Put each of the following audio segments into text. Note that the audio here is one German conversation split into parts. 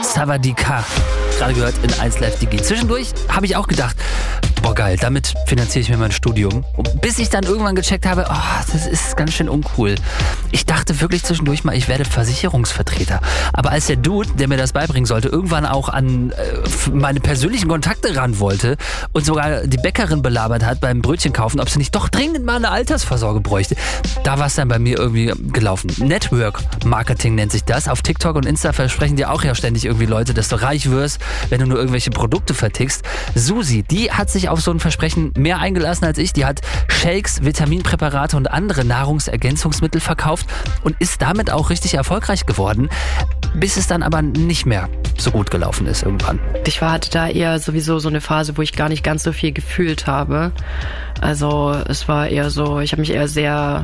Savadika. Gerade gehört in 1 Live Digi. Zwischendurch habe ich auch gedacht, boah geil, damit finanziere ich mir mein Studium. Und bis ich dann irgendwann gecheckt habe, das ist ganz schön uncool. Ich dachte wirklich zwischendurch mal, ich werde Versicherungsvertreter. Aber als der Dude, der mir das beibringen sollte, irgendwann auch an meine persönlichen Kontakte ran wollte und sogar die Bäckerin belabert hat beim Brötchen kaufen, ob sie nicht doch dringend mal eine Altersvorsorge bräuchte, da war es dann bei mir irgendwie gelaufen. Network Marketing nennt sich das. Auf TikTok und Insta versprechen dir auch ja ständig irgendwie Leute, dass du reich wirst, wenn du nur irgendwelche Produkte vertickst. Susi, die hat sich auf so ein Versprechen mehr eingelassen als ich. Die hat Shakes, Vitaminpräparate und andere Nahrungsergänzungsmittel verkauft und ist damit auch richtig erfolgreich geworden, bis es dann aber nicht mehr so gut gelaufen ist irgendwann. Ich hatte da eher sowieso so eine Phase, wo ich gar nicht ganz so viel gefühlt habe. Also es war eher so, ich habe mich eher sehr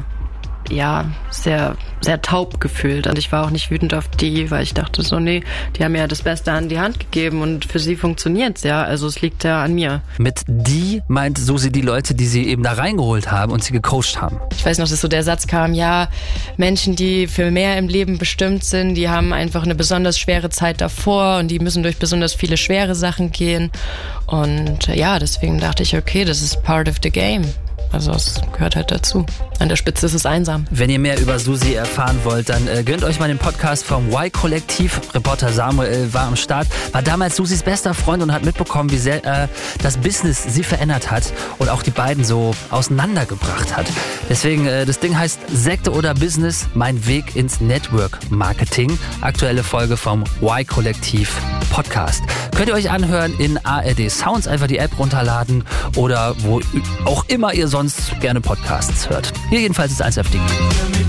taub gefühlt. Und ich war auch nicht wütend auf die, weil ich dachte so, nee, die haben mir das Beste an die Hand gegeben und für sie funktioniert's ja. Also es liegt ja an mir. Mit die meint Susi die Leute, die sie eben da reingeholt haben und sie gecoacht haben. Ich weiß noch, dass so der Satz kam, ja, Menschen, die für mehr im Leben bestimmt sind, die haben einfach eine besonders schwere Zeit davor und die müssen durch besonders viele schwere Sachen gehen. Und ja, deswegen dachte ich, okay, das ist part of the game. Also es gehört halt dazu. An der Spitze ist es einsam. Wenn ihr mehr über Susi erfahren wollt, dann gönnt euch mal den Podcast vom Y-Kollektiv. Reporter Samuel war am Start, war damals Susis bester Freund und hat mitbekommen, wie sehr das Business sie verändert hat und auch die beiden so auseinandergebracht hat. Deswegen, das Ding heißt Sekte oder Business, mein Weg ins Network Marketing. Aktuelle Folge vom Y-Kollektiv Podcast. Könnt ihr euch anhören in ARD Sounds, einfach die App runterladen oder wo auch immer ihr sonst gerne Podcasts hört. Hier jedenfalls ist 1 Live Digi.